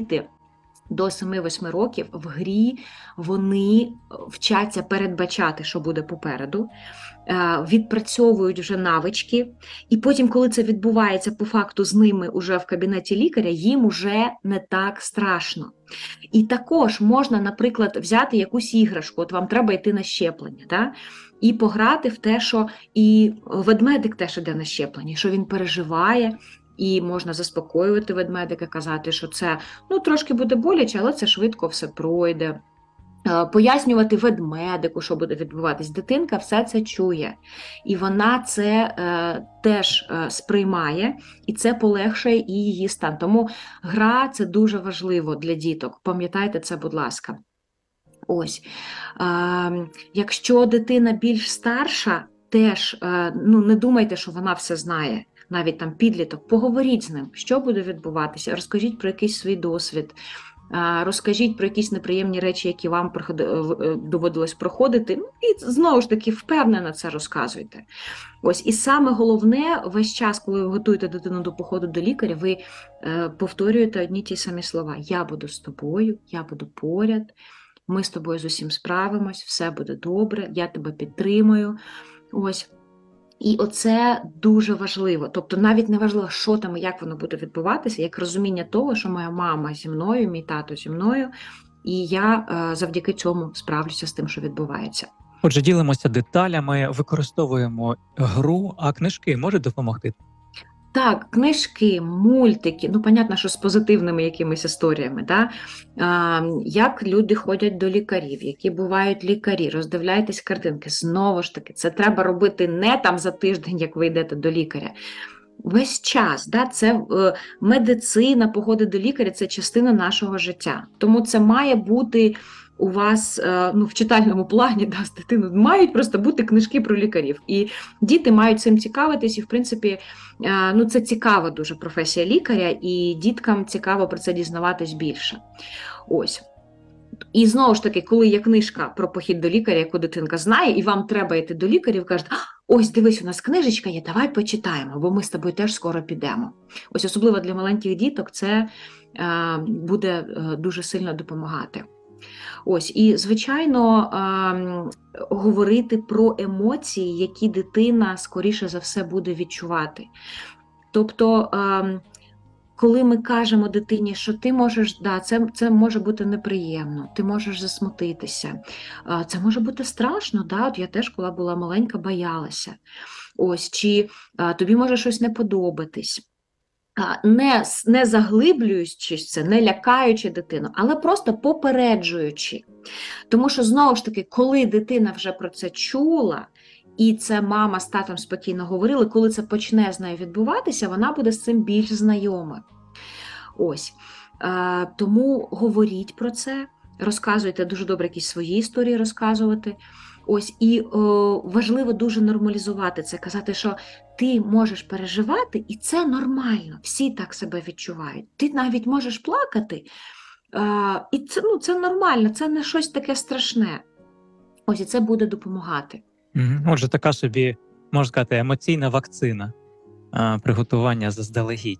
діти до 7-8 років в грі вони вчаться передбачати, що буде попереду, відпрацьовують вже навички, і потім, коли це відбувається по факту з ними уже в кабінеті лікаря, їм уже не так страшно. І також можна, наприклад, взяти якусь іграшку, от вам треба йти на щеплення, да? І пограти в те, що і ведмедик теж іде на щеплення, що він переживає, і можна заспокоювати ведмедика, казати, що це трошки буде боляче, але це швидко все пройде. Пояснювати ведмедику, що буде відбуватись. Дитинка все це чує. І вона це теж сприймає, і це полегшує і її стан. Тому гра – це дуже важливо для діток. Пам'ятайте це, будь ласка. Ось. Якщо дитина більш старша, теж не думайте, що вона все знає. Навіть там підліток, поговоріть з ним, що буде відбуватися, розкажіть про якийсь свій досвід, розкажіть про якісь неприємні речі, які вам доводилось проходити, і знову ж таки впевнено це розказуйте. Ось, і саме головне, весь час, коли ви готуєте дитину до походу до лікаря, ви повторюєте одні ті самі слова: я буду з тобою, я буду поряд, ми з тобою з усім справимось, все буде добре, я тебе підтримую. Ось. І оце дуже важливо. Тобто навіть не важливо, що там і як воно буде відбуватися, як розуміння того, що моя мама зі мною, мій тато зі мною, і я завдяки цьому справлюся з тим, що відбувається. Отже, ділимося деталями, використовуємо гру, а книжки можуть допомогти? Так, книжки, мультики, понятно, що з позитивними якимись історіями, да? Як люди ходять до лікарів, які бувають лікарі, роздивляйтесь картинки. Знову ж таки, це треба робити не там за тиждень, як ви йдете до лікаря. Весь час, да? Це медицина, походи до лікаря – це частина нашого життя. Тому це має бути у вас в читальному плані, да, з дитиною, мають просто бути книжки про лікарів. І діти мають цим цікавитись, і, в принципі, це цікава дуже професія лікаря, і діткам цікаво про це дізнаватись більше. Ось. І знову ж таки, коли є книжка про похід до лікаря, яку дитинка знає, і вам треба йти до лікаря, ви кажете: ось, дивись, у нас книжечка є, давай почитаємо, бо ми з тобою теж скоро підемо. Ось особливо для маленьких діток це буде дуже сильно допомагати. Ось, і, звичайно, говорити про емоції, які дитина, скоріше за все, буде відчувати. Тобто, коли ми кажемо дитині, що ти можеш, це може бути неприємно, ти можеш засмутитися, це може бути страшно, от я теж, коли була маленька, боялася. Ось, чи тобі може щось не подобатись. Не заглиблюючись це, не лякаючи дитину, але просто попереджуючи. Тому що, знову ж таки, коли дитина вже про це чула, і це мама з татом спокійно говорили, коли це почне з нею відбуватися, вона буде з цим більш знайома. Ось. Тому говоріть про це, розказуйте, дуже добре якісь свої історії розказувати. Ось, і важливо дуже нормалізувати це, казати, що ти можеш переживати, і це нормально, всі так себе відчувають. Ти навіть можеш плакати, і це нормально, це не щось таке страшне. Ось, і це буде допомагати. Отже, така собі, можна сказати, емоційна вакцина, приготування заздалегідь.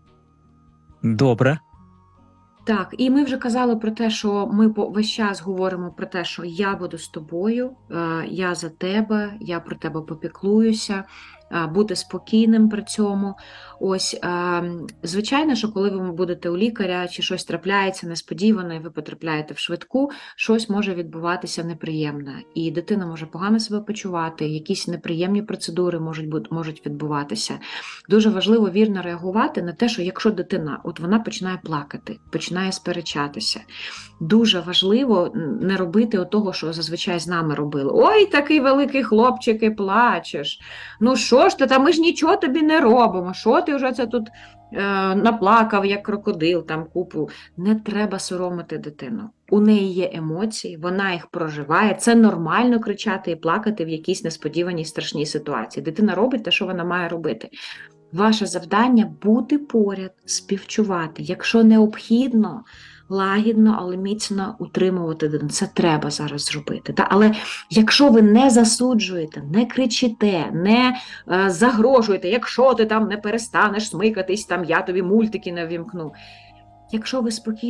Добре. Так, і ми вже казали про те, що ми весь час говоримо про те, що я буду з тобою, я за тебе, я про тебе попіклуюся, бути спокійним при цьому. Ось, звичайно, що коли ви будете у лікаря, чи щось трапляється несподівано, і ви потрапляєте в швидку, щось може відбуватися неприємне. І дитина може погано себе почувати, якісь неприємні процедури можуть відбуватися. Дуже важливо вірно реагувати на те, що якщо дитина, вона починає плакати, починає сперечатися, дуже важливо не робити того, що зазвичай з нами робили. Ой, такий великий хлопчик, і плачеш. Ну що ж ти, та ми ж нічого тобі не робимо. Що ти вже це тут наплакав, як крокодил, там купу. Не треба соромити дитину. У неї є емоції, вона їх проживає. Це нормально кричати і плакати в якійсь несподіваній страшній ситуації. Дитина робить те, що вона має робити. Ваше завдання – бути поряд, співчувати. Якщо необхідно, лагідно, але міцно утримувати дитину. Це треба зараз зробити. Але якщо ви не засуджуєте, не кричите, не загрожуєте, якщо ти там не перестанеш смикатись, там я тобі мультики не ввімкну. Якщо ви спокійно